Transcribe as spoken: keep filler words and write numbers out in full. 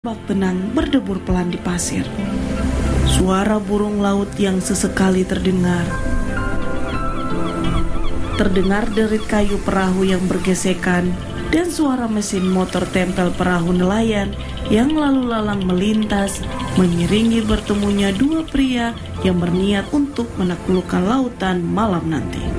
Ombak tenang berdebur pelan di pasir. Suara burung laut yang sesekali terdengar. Terdengar derit kayu perahu yang bergesekan dan suara mesin motor tempel perahu nelayan yang lalu lalang melintas, mengiringi bertemunya dua pria yang berniat untuk menaklukkan lautan malam nanti.